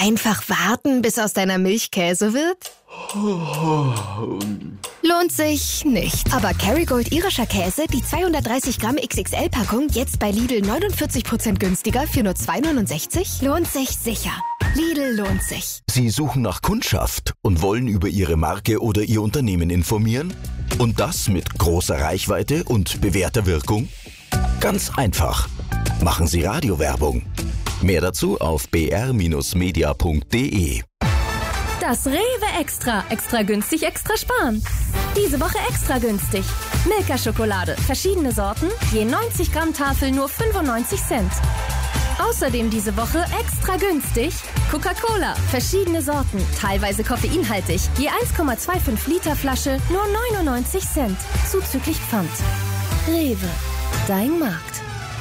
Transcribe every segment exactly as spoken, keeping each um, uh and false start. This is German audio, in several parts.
Einfach warten, bis aus deiner Milch Käse wird? Lohnt sich nicht. Aber Kerrygold irischer Käse, die zweihundertdreißig Gramm X X L-Packung, jetzt bei Lidl neunundvierzig Prozent günstiger für nur zwei neunundsechzig, lohnt sich sicher. Lidl lohnt sich. Sie suchen nach Kundschaft und wollen über Ihre Marke oder Ihr Unternehmen informieren? Und das mit großer Reichweite und bewährter Wirkung? Ganz einfach. Machen Sie Radiowerbung. Mehr dazu auf b r Bindestrich media punkt d e. Das Rewe Extra. Extra günstig, extra sparen. Diese Woche extra günstig. Milka-Schokolade. Verschiedene Sorten. Je neunzig Gramm Tafel nur fünfundneunzig Cent. Außerdem diese Woche extra günstig. Coca-Cola. Verschiedene Sorten. Teilweise koffeinhaltig. Je eins Komma fünfundzwanzig Liter Flasche nur neunundneunzig Cent. Zuzüglich Pfand. Rewe. Dein Markt.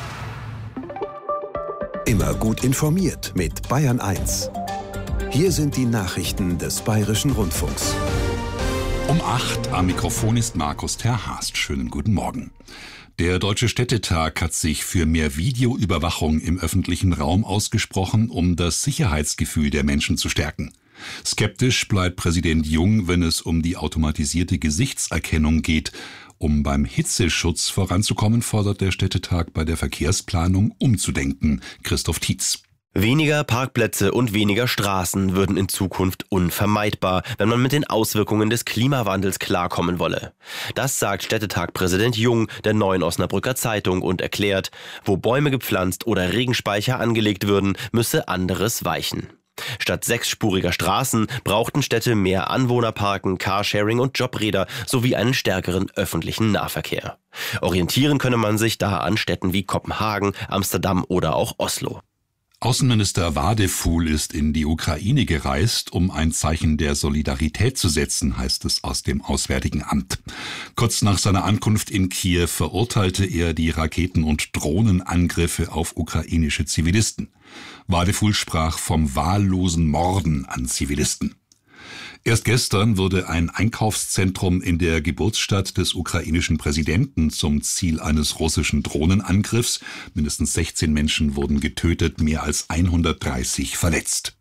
Immer gut informiert mit Bayern eins. Hier sind die Nachrichten des Bayerischen Rundfunks. Um acht am Mikrofon ist Markus Terhast. Schönen guten Morgen. Der Deutsche Städtetag hat sich für mehr Videoüberwachung im öffentlichen Raum ausgesprochen, um das Sicherheitsgefühl der Menschen zu stärken. Skeptisch bleibt Präsident Jung, wenn es um die automatisierte Gesichtserkennung geht. Um beim Hitzeschutz voranzukommen, fordert der Städtetag bei der Verkehrsplanung umzudenken. Christoph Tietz. Weniger Parkplätze und weniger Straßen würden in Zukunft unvermeidbar, wenn man mit den Auswirkungen des Klimawandels klarkommen wolle. Das sagt Städtetag-Präsident Jung der Neuen Osnabrücker Zeitung und erklärt, wo Bäume gepflanzt oder Regenspeicher angelegt würden, müsse anderes weichen. Statt sechsspuriger Straßen brauchten Städte mehr Anwohnerparken, Carsharing und Jobräder sowie einen stärkeren öffentlichen Nahverkehr. Orientieren könne man sich da an Städten wie Kopenhagen, Amsterdam oder auch Oslo. Außenminister Wadefuhl ist in die Ukraine gereist, um ein Zeichen der Solidarität zu setzen, heißt es aus dem Auswärtigen Amt. Kurz nach seiner Ankunft in Kiew verurteilte er die Raketen- und Drohnenangriffe auf ukrainische Zivilisten. Wadefuhl sprach vom wahllosen Morden an Zivilisten. Erst gestern wurde ein Einkaufszentrum in der Geburtsstadt des ukrainischen Präsidenten zum Ziel eines russischen Drohnenangriffs. Mindestens sechzehn Menschen wurden getötet, mehr als hundertdreißig verletzt.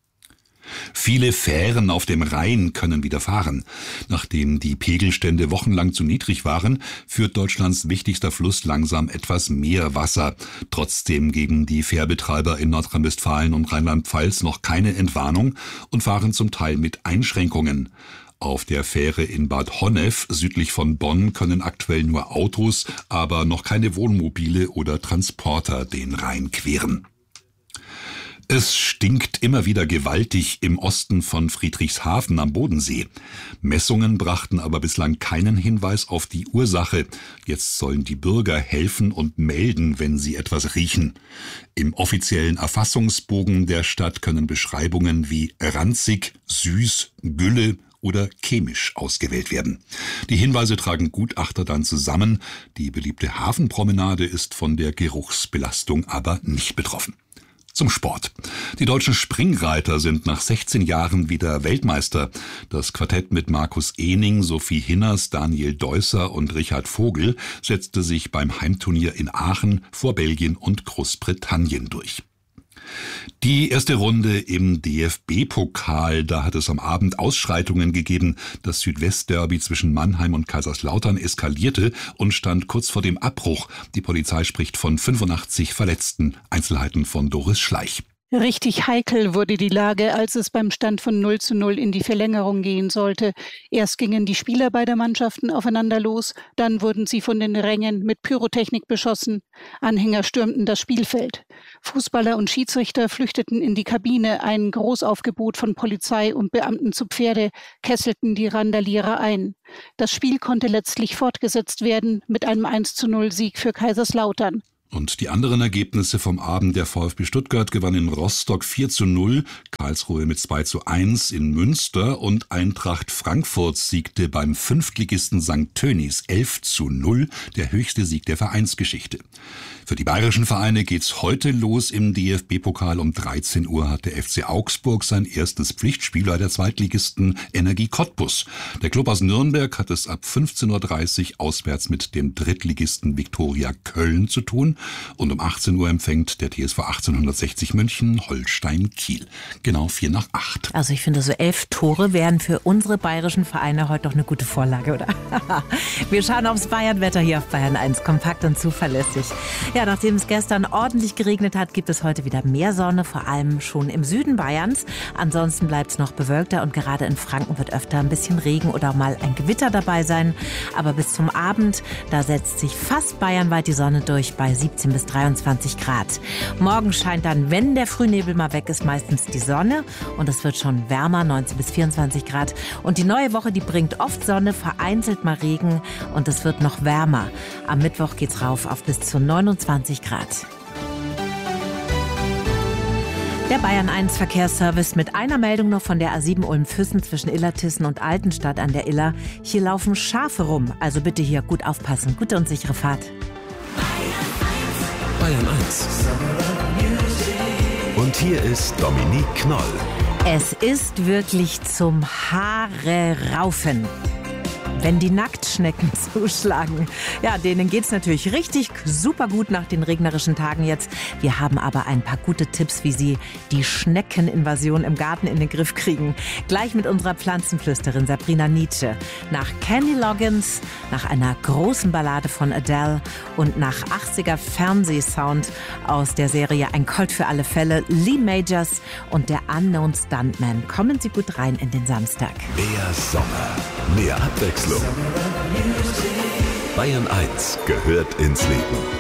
Viele Fähren auf dem Rhein können wieder fahren. Nachdem die Pegelstände wochenlang zu niedrig waren, führt Deutschlands wichtigster Fluss langsam etwas mehr Wasser. Trotzdem geben die Fährbetreiber in Nordrhein-Westfalen und Rheinland-Pfalz noch keine Entwarnung und fahren zum Teil mit Einschränkungen. Auf der Fähre in Bad Honnef südlich von Bonn können aktuell nur Autos, aber noch keine Wohnmobile oder Transporter den Rhein queren. Es stinkt immer wieder gewaltig im Osten von Friedrichshafen am Bodensee. Messungen brachten aber bislang keinen Hinweis auf die Ursache. Jetzt sollen die Bürger helfen und melden, wenn sie etwas riechen. Im offiziellen Erfassungsbogen der Stadt können Beschreibungen wie ranzig, süß, Gülle oder chemisch ausgewählt werden. Die Hinweise tragen Gutachter dann zusammen. Die beliebte Hafenpromenade ist von der Geruchsbelastung aber nicht betroffen. Zum Sport. Die deutschen Springreiter sind nach sechzehn Jahren wieder Weltmeister. Das Quartett mit Markus Ehning, Sophie Hinners, Daniel Deusser und Richard Vogel setzte sich beim Heimturnier in Aachen vor Belgien und Großbritannien durch. Die erste Runde im D F B-Pokal, da hat es am Abend Ausschreitungen gegeben. Das Südwestderby zwischen Mannheim und Kaiserslautern eskalierte und stand kurz vor dem Abbruch. Die Polizei spricht von fünfundachtzig Verletzten. Einzelheiten von Doris Schleich. Richtig heikel wurde die Lage, als es beim Stand von null zu null in die Verlängerung gehen sollte. Erst gingen die Spieler beider Mannschaften aufeinander los, dann wurden sie von den Rängen mit Pyrotechnik beschossen. Anhänger stürmten das Spielfeld. Fußballer und Schiedsrichter flüchteten in die Kabine. Ein Großaufgebot von Polizei und Beamten zu Pferde kesselten die Randalierer ein. Das Spiel konnte letztlich fortgesetzt werden mit einem eins zu null Sieg für Kaiserslautern. Und die anderen Ergebnisse vom Abend: der VfB Stuttgart gewann in Rostock vier zu null, Karlsruhe mit zwei zu eins in Münster und Eintracht Frankfurt siegte beim Fünftligisten Sankt Tönnies elf zu null, der höchste Sieg der Vereinsgeschichte. Für die bayerischen Vereine geht's heute los im D F B-Pokal. Um dreizehn Uhr hat der F C Augsburg sein erstes Pflichtspiel bei der Zweitligisten Energie Cottbus. Der Club aus Nürnberg hat es ab fünfzehn Uhr dreißig auswärts mit dem Drittligisten Viktoria Köln zu tun. Und um achtzehn Uhr empfängt der T S V achtzehnhundertsechzig München Holstein Kiel. Genau vier nach acht. Also ich finde, so elf Tore wären für unsere bayerischen Vereine heute doch eine gute Vorlage, oder? Wir schauen aufs Bayernwetter hier auf Bayern eins. Kompakt und zuverlässig. Ja, nachdem es gestern ordentlich geregnet hat, gibt es heute wieder mehr Sonne, vor allem schon im Süden Bayerns. Ansonsten bleibt es noch bewölkter und gerade in Franken wird öfter ein bisschen Regen oder mal ein Gewitter dabei sein. Aber bis zum Abend, da setzt sich fast bayernweit die Sonne durch bei siebzehn bis dreiundzwanzig Grad. Morgen scheint dann, wenn der Frühnebel mal weg ist, meistens die Sonne und es wird schon wärmer, neunzehn bis vierundzwanzig Grad. Und die neue Woche, die bringt oft Sonne, vereinzelt mal Regen und es wird noch wärmer. Am Mittwoch geht's rauf auf bis zu neunundzwanzig Grad. Der Bayern eins Verkehrsservice mit einer Meldung noch von der A sieben Ulm-Füssen zwischen Illertissen und Altenstadt an der Iller. Hier laufen Schafe rum, also bitte hier gut aufpassen. Gute und sichere Fahrt. Bayern eins. Und hier ist Dominique Knoll. Es ist wirklich zum Haare raufen, wenn die Nacktschnecken zuschlagen. Ja, denen geht's natürlich richtig super gut nach den regnerischen Tagen jetzt. Wir haben aber ein paar gute Tipps, wie Sie die Schneckeninvasion im Garten in den Griff kriegen. Gleich mit unserer Pflanzenflüsterin Sabrina Nietzsche. Nach Kenny Loggins, nach einer großen Ballade von Adele und nach achtziger Fernsehsound aus der Serie Ein Colt für alle Fälle, Lee Majors und der Unknown Stuntman. Kommen Sie gut rein in den Samstag. Mehr Sommer, mehr Abwechslung. Bayern eins gehört ins Leben.